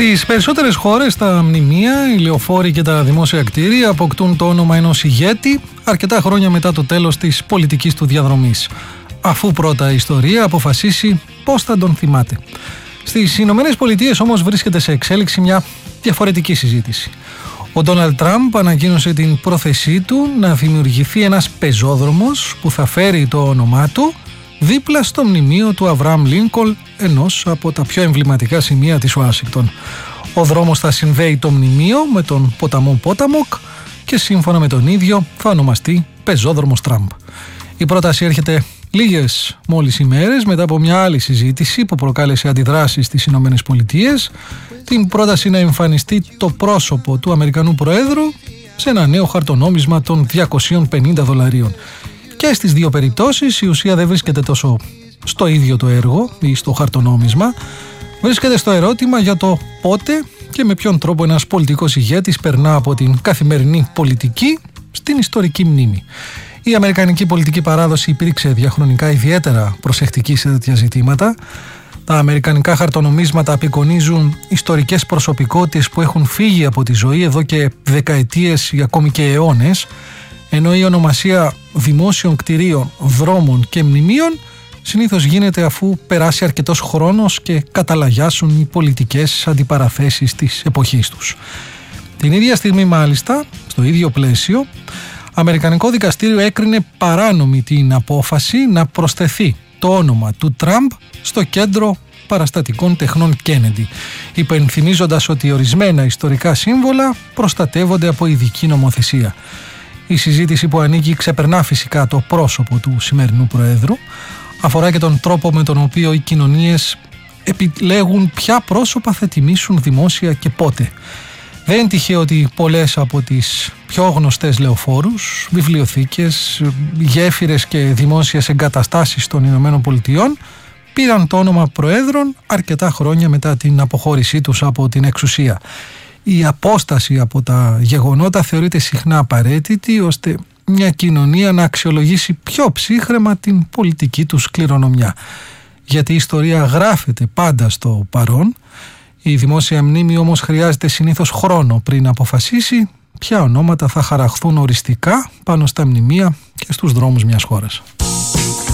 Στις περισσότερες χώρες τα μνημεία, οι λεωφόροι και τα δημόσια κτίρια αποκτούν το όνομα ενός ηγέτη αρκετά χρόνια μετά το τέλος της πολιτικής του διαδρομής, αφού πρώτα η ιστορία αποφασίσει πώς θα τον θυμάται. Στις Ηνωμένες Πολιτείες όμως βρίσκεται σε εξέλιξη μια διαφορετική συζήτηση. Ο Ντόναλντ Τραμπ ανακοίνωσε την πρόθεσή του να δημιουργηθεί ένας πεζόδρομος που θα φέρει το όνομά του δίπλα στο μνημείο του Αβραάμ Λίνκολν, ενός από τα πιο εμβληματικά σημεία της Ουάσιγκτον. Ο δρόμος θα συνδέει το μνημείο με τον ποταμό Πόταμοκ και σύμφωνα με τον ίδιο θα ονομαστεί πεζόδρομος Τραμπ. Η πρόταση έρχεται λίγες μόλις ημέρες μετά από μια άλλη συζήτηση που προκάλεσε αντιδράσεις στις Ηνωμένες Πολιτείες, την πρόταση να εμφανιστεί το πρόσωπο του Αμερικανού Προέδρου σε ένα νέο χαρτονόμισμα των $250. Και στις δύο περιπτώσεις η ουσία δεν βρίσκεται τόσο στο ίδιο το έργο ή στο χαρτονόμισμα, βρίσκεται στο ερώτημα για το πότε και με ποιον τρόπο ένας πολιτικός ηγέτης περνά από την καθημερινή πολιτική στην ιστορική μνήμη. Η αμερικανική πολιτική παράδοση υπήρξε διαχρονικά ιδιαίτερα προσεκτική σε τέτοια ζητήματα. Τα αμερικανικά χαρτονομίσματα απεικονίζουν ιστορικές προσωπικότητες που έχουν φύγει από τη ζωή εδώ και δεκαετίες ή ακόμη και αιώνες, ενώ η ονομασία δημόσιων κτηρίων, δρόμων και μνημείων συνήθως γίνεται αφού περάσει αρκετός χρόνος και καταλαγιάσουν οι πολιτικές αντιπαραθέσεις της εποχής τους. Την ίδια στιγμή μάλιστα, στο ίδιο πλαίσιο, Αμερικανικό δικαστήριο έκρινε παράνομη την απόφαση να προσθεθεί το όνομα του Τραμπ στο κέντρο παραστατικών τεχνών Κέννεντι, υπενθυμίζοντας ότι ορισμένα ιστορικά σύμβολα προστατεύονται από ειδική νομοθεσία. Η συζήτηση που ανήκει ξεπερνά φυσικά το πρόσωπο του σημερινού Προέδρου, αφορά και τον τρόπο με τον οποίο οι κοινωνίες επιλέγουν ποια πρόσωπα θα τιμήσουν δημόσια και πότε. Δεν είναι τυχαίο ότι πολλές από τις πιο γνωστές λεωφόρους, βιβλιοθήκες, γέφυρες και δημόσιες εγκαταστάσεις των Ηνωμένων Πολιτειών πήραν το όνομα Προέδρων αρκετά χρόνια μετά την αποχώρησή τους από την εξουσία. Η απόσταση από τα γεγονότα θεωρείται συχνά απαραίτητη ώστε μια κοινωνία να αξιολογήσει πιο ψύχραιμα την πολιτική τους κληρονομιά. Γιατί η ιστορία γράφεται πάντα στο παρόν, η δημόσια μνήμη όμως χρειάζεται συνήθως χρόνο πριν αποφασίσει ποια ονόματα θα χαραχθούν οριστικά πάνω στα μνημεία και στους δρόμους μιας χώρας.